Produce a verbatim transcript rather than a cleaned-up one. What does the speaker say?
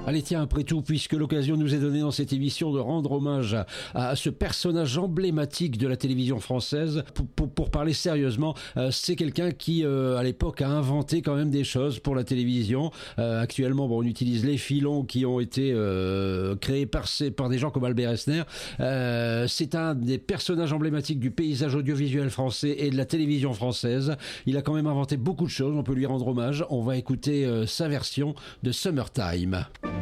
Allez tiens, après tout, puisque l'occasion nous est donnée dans cette émission de rendre hommage à, à ce personnage emblématique de la télévision française, pour, pour, pour parler sérieusement, euh, c'est quelqu'un qui, euh, à l'époque, a inventé quand même des choses pour la télévision. Euh, actuellement, bon, on utilise les filons qui ont été euh, créés par, ces, par des gens comme Albert Esner. Euh, c'est un des personnages emblématiques du paysage audiovisuel français et de la télévision française. Il a quand même inventé beaucoup de choses, on peut lui rendre hommage. On va écouter euh, sa version de Summertime.